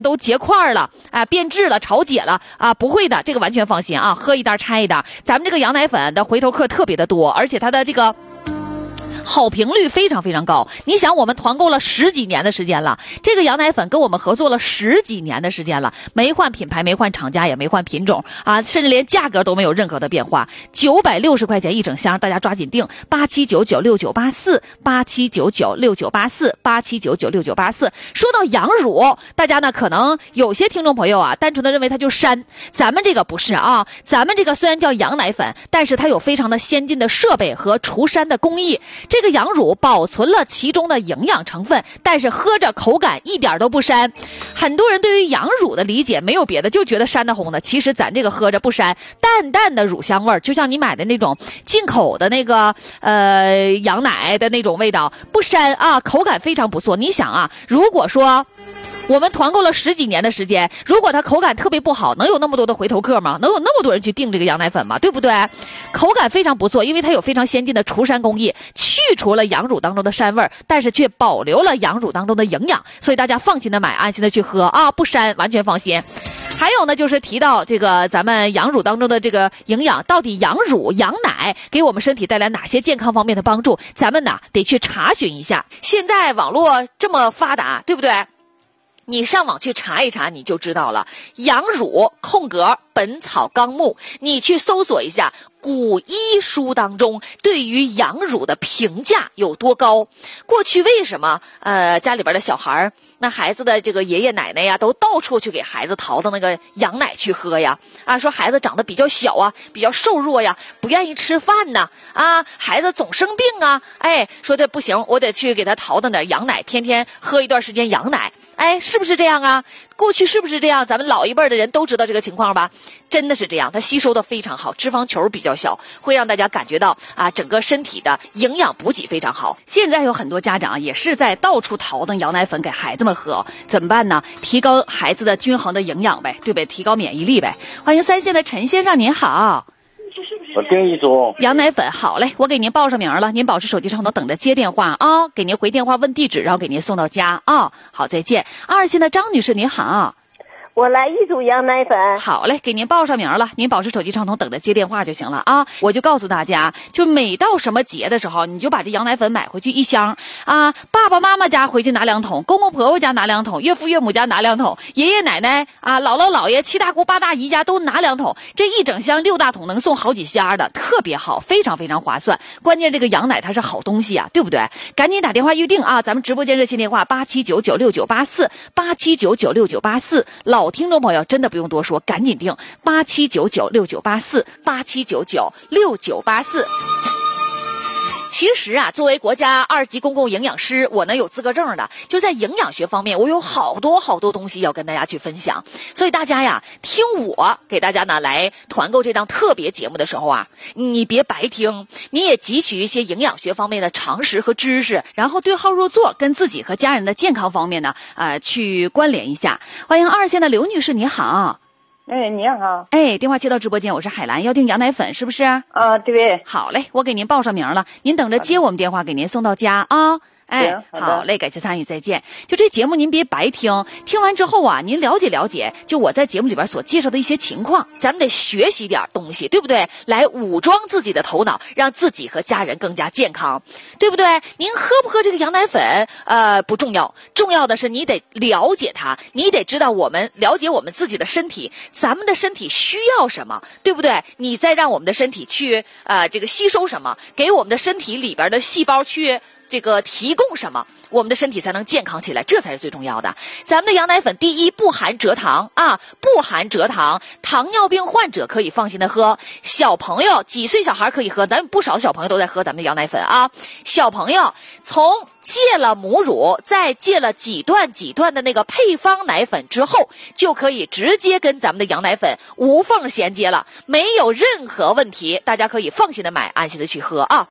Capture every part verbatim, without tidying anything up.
都结块了，啊、呃，变质了，潮解了啊、呃，不会的，这个完全放心啊，喝一袋拆一袋。咱们这个羊奶粉的回头客特别的多，而且它的这个好评率非常非常高。你想，我们团购了十几年的时间了，这个羊奶粉跟我们合作了十几年的时间了，没换品牌，没换厂家，也没换品种啊，甚至连价格都没有任何的变化。九百六十块钱一整箱，大家抓紧订八七九九六九八四八七九九六九八四八七九九六九八四。说到羊乳，大家呢可能有些听众朋友啊，单纯的认为它就膻，咱们这个不是啊，咱们这个虽然叫羊奶粉，但是它有非常的先进的设备和除膻的工艺。这个羊乳保存了其中的营养成分，但是喝着口感一点都不膻。很多人对于羊乳的理解没有别的，就觉得膻的红的。其实咱这个喝着不膻，淡淡的乳香味儿，就像你买的那种进口的那个呃羊奶的那种味道，不膻啊，口感非常不错。你想啊，如果说我们团购了十几年的时间，如果它口感特别不好，能有那么多的回头客吗？能有那么多人去订这个羊奶粉吗？对不对？口感非常不错，因为它有非常先进的除膻工艺，去除了羊乳当中的膻味儿，但是却保留了羊乳当中的营养，所以大家放心的买，安心的去喝啊，不膻，完全放心。还有呢，就是提到这个咱们羊乳当中的这个营养，到底羊乳、羊奶给我们身体带来哪些健康方面的帮助？咱们呢得去查询一下。现在网络这么发达，对不对？你上网去查一查，你就知道了。羊乳空格本草纲目，你去搜索一下古医书当中对于羊乳的评价有多高。过去为什么呃家里边的小孩，那孩子的这个爷爷奶奶呀，都到处去给孩子淘的那个羊奶去喝呀？啊，说孩子长得比较小啊，比较瘦弱呀，不愿意吃饭呢。啊，孩子总生病啊，哎，说的不行，我得去给他淘的点羊奶，天天喝一段时间羊奶。哎，是不是这样啊？过去是不是这样？咱们老一辈的人都知道这个情况吧？真的是这样，它吸收的非常好，脂肪球比较小，会让大家感觉到啊，整个身体的营养补给非常好。现在有很多家长也是在到处淘的羊奶粉给孩子们喝，怎么办呢？提高孩子的均衡的营养呗，对不对？提高免疫力呗。欢迎三线的陈先生，您好。 我订一组羊奶粉，好嘞，我给您报上名了，您保持手机上头等着接电话啊，给您回电话问地址，然后给您送到家啊。好，再见。二线的张女士，您好。 我来一组羊奶粉。 好嘞，给您报上名了，您保持手机畅通，等着接电话就行了啊。我就告诉大家，就每到什么节的时候，你就把这羊奶粉买回去一箱啊，爸爸妈妈家回去拿两桶，公公婆婆家拿两桶，岳父岳母家拿两桶，爷爷奶奶啊，姥姥姥爷、七大姑八大姨家都拿两桶，这一整箱六大桶能送好几箱的，特别好，非常非常划算。关键这个羊奶它是好东西啊，对不对？赶紧打电话预定啊，咱们直播间热线电话八七九九六九八四八七九九六九八四。老听众朋友真的不用多说，赶紧订八七九九六九八四八七九九六九八四。其实啊，作为国家二级公共营养师，我呢有资格证的，就在营养学方面，我有好多好多东西要跟大家去分享。所以大家呀，听我给大家呢来团购这档特别节目的时候啊，你别白听，你也汲取一些营养学方面的常识和知识，然后对号入座，跟自己和家人的健康方面呢，呃，去关联一下。欢迎二线的刘女士，你好。 哎，你好。 哎，电话接到直播间，我是海兰，要订羊奶粉是不是？ 啊，对。 好嘞，我给您报上名了，您等着接我们电话，给您送到家啊。哎，好嘞，感谢参与，再见。就这节目您别白听，听完之后啊，您了解了解，就我在节目里边所介绍的一些情况，咱们得学习点东西，对不对？来武装自己的头脑，让自己和家人更加健康，对不对？您喝不喝这个羊奶粉，呃，不重要，重要的是你得了解它，你得知道我们了解我们自己的身体，咱们的身体需要什么，对不对？你再让我们的身体去呃这个吸收什么，给我们的身体里边的细胞去这个提供什么，我们的身体才能健康起来，这才是最重要的。咱们的羊奶粉，第一不含蔗糖啊，不含蔗糖，糖尿病患者可以放心的喝，小朋友几岁小孩可以喝，咱们不少小朋友都在喝咱们的羊奶粉啊。小朋友从戒了母乳，再戒了几段几段的那个配方奶粉之后，就可以直接跟咱们的羊奶粉无缝衔接了，没有任何问题，大家可以放心的买，安心的去喝啊。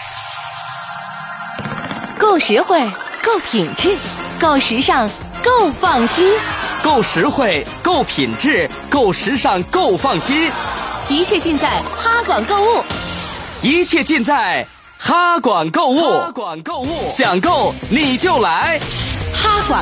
够实惠，够品质，够时尚，够放心。 够实惠，够品质，够时尚，够放心。 一切尽在哈管购物， 一切尽在哈管购物。哈管购物，想购你就来哈管。